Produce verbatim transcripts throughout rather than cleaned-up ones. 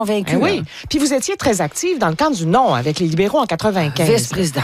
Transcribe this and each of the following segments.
convaincue. Ben oui. Puis vous étiez très active dans le camp du non avec les libéraux en quatre-vingt-quinze. Vice-présidente.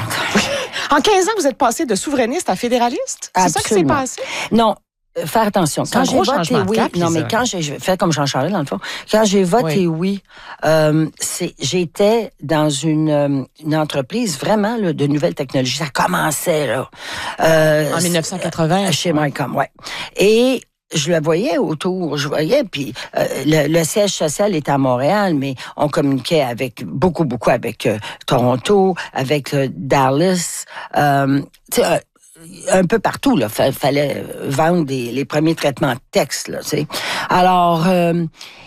En quinze ans, vous êtes passée de souverainiste à fédéraliste? C'est ça qui s'est passé? Non. Faire attention. Quand j'ai voté oui, cap, non, mais quand j'ai fait comme Jean-Charles, dans le fond, quand j'ai voté oui, oui euh, c'est, j'étais dans une, euh, une entreprise vraiment là, de nouvelles technologies. Ça commençait, là. Euh, en dix-neuf cent quatre-vingts. Chez Mycom, ouais. Et je le voyais autour, je voyais, puis euh, le, le siège social était à Montréal, mais on communiquait avec beaucoup, beaucoup avec euh, Toronto, avec euh, Dallas, euh, tu sais, un peu partout, là. Il fallait vendre des, les premiers traitements de texte, là, tu sais. Alors, euh,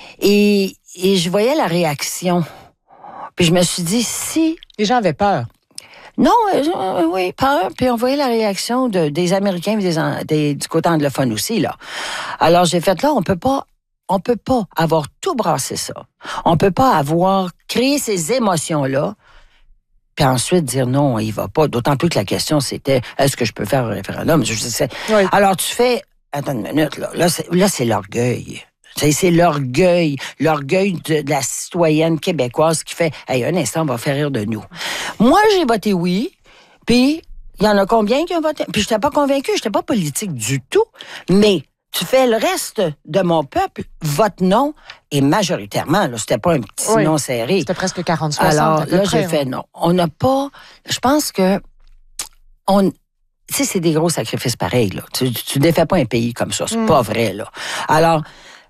et, et je voyais la réaction. Puis je me suis dit, si... Les gens avaient peur. Non, euh, oui, peur. Puis on voyait la réaction de, des Américains et des, des, du côté anglophone aussi, là. Alors, j'ai fait, là, on peut pas... On peut pas avoir tout brassé ça. On peut pas avoir créé ces émotions-là puis ensuite dire non, il va pas. D'autant plus que la question, c'était, est-ce que je peux faire un référendum? Je sais. Oui. Alors, tu fais, attends une minute, là, là, c'est, là, c'est l'orgueil. C'est, c'est l'orgueil, l'orgueil de, de la citoyenne québécoise qui fait, hey, un instant, on va faire rire de nous. Moi, j'ai voté oui, puis il y en a combien qui ont voté? Puis je n'étais pas convaincue, je n'étais pas politique du tout, mais tu fais le reste de mon peuple, vote non, et majoritairement, là, c'était pas un petit oui. non serré. C'était presque quarante soixante. Alors, là, j'ai fait non. On n'a pas... Je pense que... on Tu sais, c'est des gros sacrifices pareils, là. Tu, tu défais pas un pays comme ça. C'est mm. pas vrai, là. Alors,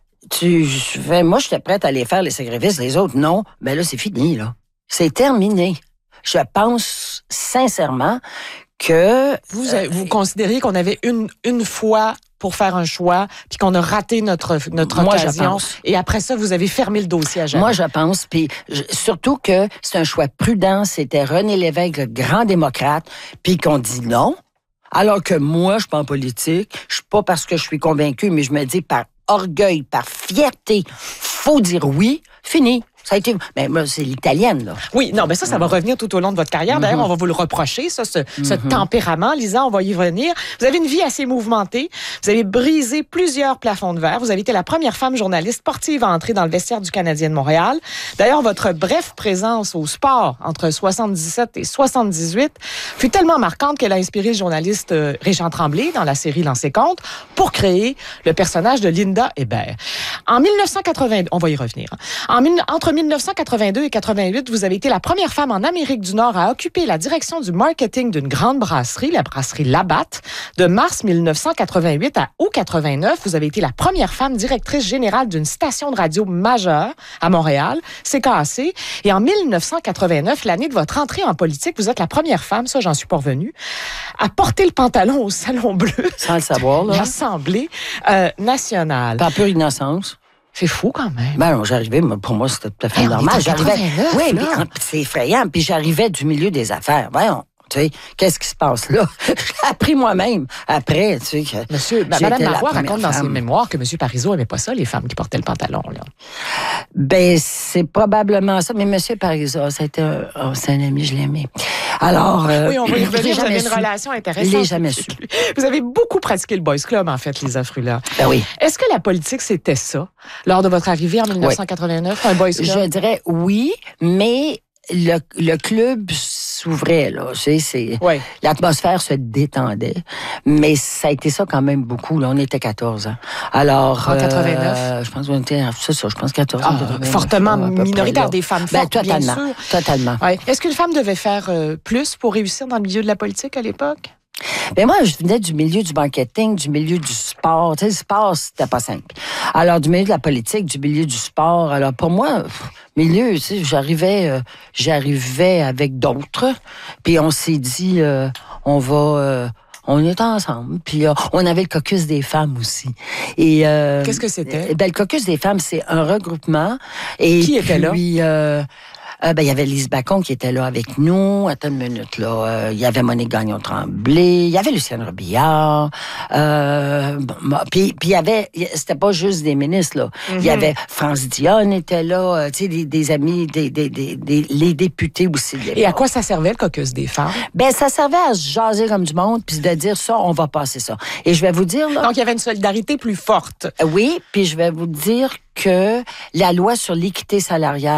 tu fais... Moi, j'étais prête à aller faire les sacrifices, les autres, non. Mais là, c'est fini, là. C'est terminé. Je pense sincèrement que... Vous, euh, vous considériez qu'on avait une, une fois pour faire un choix, puis qu'on a raté notre, notre Moi, occasion. Et après ça, vous avez fermé le dossier à jamais. Moi, je pense, puis surtout que c'est un choix prudent. C'était René Lévesque, le grand démocrate, puis qu'on dit non. Alors que moi, je suis pas en politique. Je suis pas parce que je suis convaincue, mais je me dis par orgueil, par fierté, faut dire oui. Fini. Ça a été... Mais moi, c'est l'italienne, là. Oui, non, mais ça, ça va revenir tout au long de votre carrière. Mm-hmm. D'ailleurs, on va vous le reprocher, ça, ce, mm-hmm. ce tempérament. Lisa, on va y revenir. Vous avez une vie assez mouvementée. Vous avez brisé plusieurs plafonds de verre. Vous avez été la première femme journaliste sportive à entrer dans le vestiaire du Canadien de Montréal. D'ailleurs, votre brève présence au sport entre soixante-dix-sept et soixante-dix-huit fut tellement marquante qu'elle a inspiré le journaliste Régent Tremblay dans la série Lancez compte pour créer le personnage de Linda Hébert. En dix-neuf cent quatre-vingt-deux, on va y revenir. En, entre dix-neuf cent quatre-vingt-deux et quatre-vingt-huit, vous avez été la première femme en Amérique du Nord à occuper la direction du marketing d'une grande brasserie, la brasserie Labatt. De mars dix-neuf cent quatre-vingt-huit à août quatre-vingt-neuf, vous avez été la première femme directrice générale d'une station de radio majeure à Montréal, C K A C. Et en dix-neuf cent quatre-vingt-neuf, l'année de votre entrée en politique, vous êtes la première femme, ça j'en suis pas revenue, à porter le pantalon au Salon Bleu. Sans le savoir, là. L'Assemblée euh, nationale. Par pure innocence. C'est fou quand même. Ben non, j'arrivais, pour moi, c'était tout à fait hey, normal. J'arrivais. Oui, mais c'est effrayant. Puis j'arrivais du milieu des affaires. Voyons. Tu sais, qu'est-ce qui se passe là? J'ai appris moi-même après, tu sais. Que Monsieur, Madame Marois raconte dans ses mémoires que M. Parizeau n'aimait pas ça, les femmes qui portaient le pantalon, là. Ben, c'est probablement ça. Mais M. Parizeau, c'était un, oh, c'est un ami, je l'aimais. Alors. Euh, oui, on va y revenir. Vous avez une relation intéressante. Je l'ai jamais su. Vous avez beaucoup pratiqué le Boys Club, en fait, Lisa Frula. Ben oui. Est-ce que la politique, c'était ça, lors de votre arrivée en dix-neuf cent quatre-vingt-neuf, oui. Un Boys Club? Je dirais oui, mais le, le club s'ouvrait, là. Tu sais, c'est, oui. L'atmosphère se détendait. Mais ça a été ça quand même beaucoup, là. On était quatorze ans. Alors. En quatre-vingt-neuf? Euh, je pense qu'on était, c'est ça, je pense quatorze ans. Ah, fortement minoritaire, des femmes fortes, ben, totalement, bien sûr. Totalement. Ouais. Est-ce qu'une femme devait faire euh, plus pour réussir dans le milieu de la politique à l'époque? Ben moi, je venais du milieu du marketing, du milieu du sport. Tu sais, le sport, c'était pas simple. Alors, du milieu de la politique, du milieu du sport. Alors, pour moi, pff, milieu, tu sais, j'arrivais, euh, j'arrivais avec d'autres. Puis on s'est dit, euh, on va... Euh, on est ensemble. Puis euh, on avait le caucus des femmes aussi. Et euh, qu'est-ce que c'était? Ben, le caucus des femmes, c'est un regroupement. Et qui puis, était là? Euh, Euh, ben, il y avait Lise Bacon qui était là avec nous. Attends une minute, là. Euh, il y avait Monique Gagnon-Tremblay. Il y avait Lucienne Robillard. Euh, bon, puis, puis il y avait... C'était pas juste des ministres, là. Mm-hmm. Il y avait... France Dionne était là. Euh, tu sais, des, des amis, des, des, des, des, les députés aussi. Et à quoi ça servait, le caucus des femmes? Ben, ça servait à se jaser comme du monde puis de dire ça, on va passer ça. Et je vais vous dire, là... Donc, il y avait une solidarité plus forte. Oui, puis je vais vous dire que la loi sur l'équité salariale